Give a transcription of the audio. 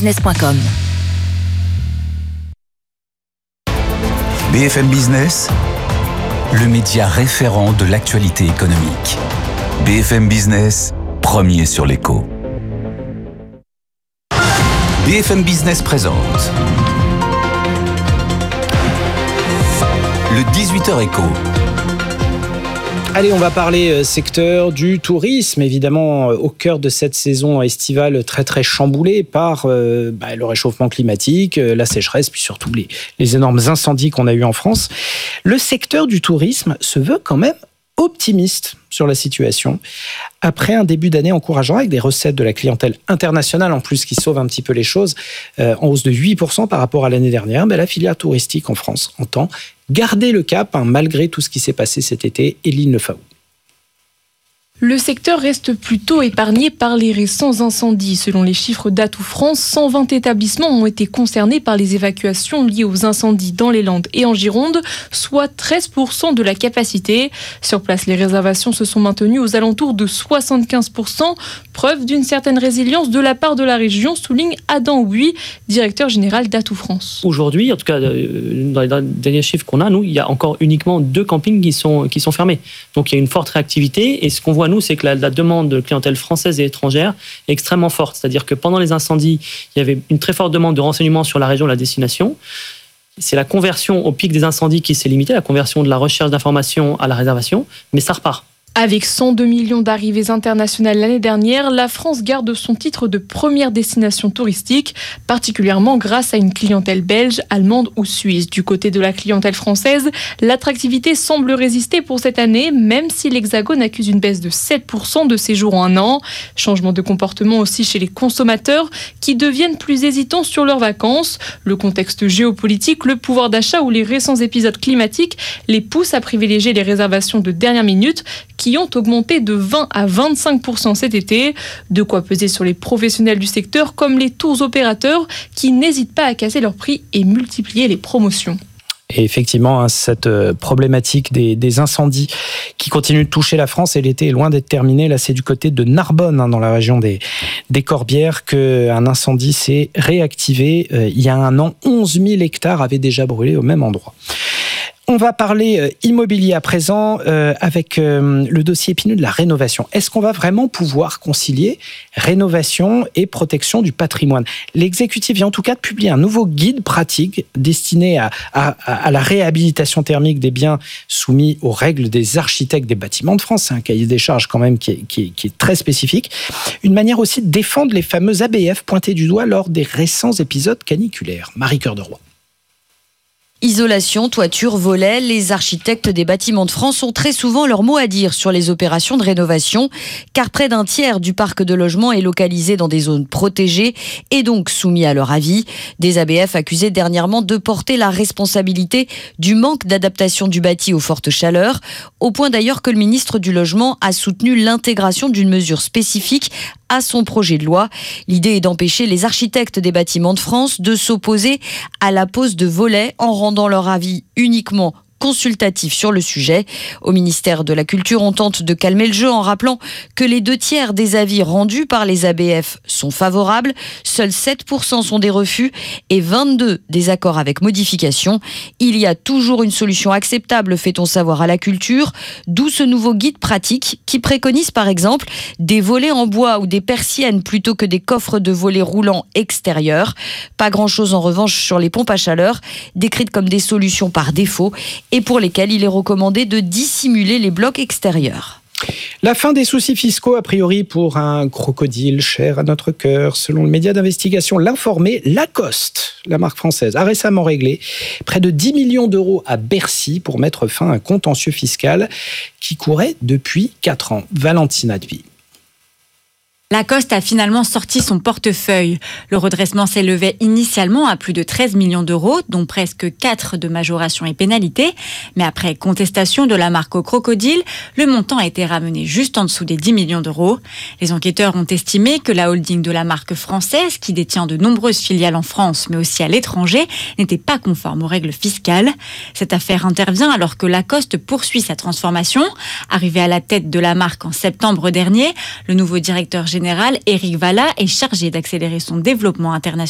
bfmbusiness.com. BFM Business, le média référent de l'actualité économique. BFM Business, premier sur l'écho. BFM Business présente le 18h écho. Allez, on va parler secteur du tourisme, évidemment au cœur de cette saison estivale très très chamboulée par le réchauffement climatique, la sécheresse, puis surtout les énormes incendies qu'on a eu en France. Le secteur du tourisme se veut quand même optimiste sur la situation. Après un début d'année encourageant avec des recettes de la clientèle internationale en plus qui sauvent un petit peu les choses, en hausse de 8% par rapport à l'année dernière, la filière touristique en France entend garder le cap malgré tout ce qui s'est passé cet été. Éline Lefaou. Le secteur reste plutôt épargné par les récents incendies. Selon les chiffres d'Atout France, 120 établissements ont été concernés par les évacuations liées aux incendies dans les Landes et en Gironde, soit 13% de la capacité. Sur place, les réservations se sont maintenues aux alentours de 75%, preuve d'une certaine résilience de la part de la région, souligne Adam Houy, directeur général d'Atout France. Aujourd'hui, en tout cas, dans les derniers chiffres qu'on a, nous, il y a encore uniquement 2 campings qui sont fermés. Donc il y a une forte réactivité et ce qu'on voit nous, c'est que la demande de clientèle française et étrangère est extrêmement forte. C'est-à-dire que pendant les incendies, il y avait une très forte demande de renseignements sur la région, la destination. C'est la conversion au pic des incendies qui s'est limitée, la conversion de la recherche d'informations à la réservation, mais ça repart. Avec 102 millions d'arrivées internationales l'année dernière, la France garde son titre de première destination touristique, particulièrement grâce à une clientèle belge, allemande ou suisse. Du côté de la clientèle française, l'attractivité semble résister pour cette année, même si l'Hexagone accuse une baisse de 7% de séjours en un an. Changement de comportement aussi chez les consommateurs qui deviennent plus hésitants sur leurs vacances. Le contexte géopolitique, le pouvoir d'achat ou les récents épisodes climatiques les poussent à privilégier les réservations de dernière minute qui ont augmenté de 20 à 25% cet été. De quoi peser sur les professionnels du secteur comme les tours opérateurs qui n'hésitent pas à casser leurs prix et multiplier les promotions. Et effectivement, cette problématique des incendies qui continuent de toucher la France, et l'été est loin d'être terminé. Là, c'est du côté de Narbonne, dans la région des Corbières, qu'un incendie s'est réactivé. Il y a un an, 11 000 hectares avaient déjà brûlé au même endroit. On va parler immobilier à présent avec le dossier épineux de la rénovation. Est-ce qu'on va vraiment pouvoir concilier rénovation et protection du patrimoine ? L'exécutif vient en tout cas de publier un nouveau guide pratique destiné à la réhabilitation thermique des biens soumis aux règles des architectes des bâtiments de France. C'est un cahier des charges quand même qui est très spécifique. Une manière aussi de défendre les fameux ABF pointés du doigt lors des récents épisodes caniculaires. Marie Cœur de Roy. Isolation, toiture, volets, les architectes des bâtiments de France ont très souvent leur mot à dire sur les opérations de rénovation, car près d'un tiers du parc de logements est localisé dans des zones protégées et donc soumis à leur avis. Des ABF accusés dernièrement de porter la responsabilité du manque d'adaptation du bâti aux fortes chaleurs, au point d'ailleurs que le ministre du Logement a soutenu l'intégration d'une mesure spécifique à son projet de loi. L'idée est d'empêcher les architectes des bâtiments de France de s'opposer à la pose de volets en rendant leur avis uniquement consultatif sur le sujet. Au ministère de la Culture, on tente de calmer le jeu en rappelant que les 2/3 des avis rendus par les ABF sont favorables, seuls 7% sont des refus et 22 des accords avec modification. Il y a toujours une solution acceptable, fait-on savoir à la Culture, d'où ce nouveau guide pratique qui préconise par exemple des volets en bois ou des persiennes plutôt que des coffres de volets roulants extérieurs. Pas grand-chose en revanche sur les pompes à chaleur, décrites comme des solutions par défaut et pour lesquels il est recommandé de dissimuler les blocs extérieurs. La fin des soucis fiscaux, a priori, pour un crocodile cher à notre cœur. Selon le média d'investigation L'Informé, Lacoste, la marque française, a récemment réglé près de 10 millions d'euros à Bercy pour mettre fin à un contentieux fiscal qui courait depuis 4 ans. Valentina Deville. Lacoste a finalement sorti son portefeuille. Le redressement s'élevait initialement à plus de 13 millions d'euros, dont presque 4 de majoration et pénalité. Mais après contestation de la marque au crocodile, le montant a été ramené juste en dessous des 10 millions d'euros. Les enquêteurs ont estimé que la holding de la marque française, qui détient de nombreuses filiales en France, mais aussi à l'étranger, n'était pas conforme aux règles fiscales. Cette affaire intervient alors que Lacoste poursuit sa transformation. Arrivé à la tête de la marque en septembre dernier, le nouveau directeur général, Éric Vallat, est chargé d'accélérer son développement international.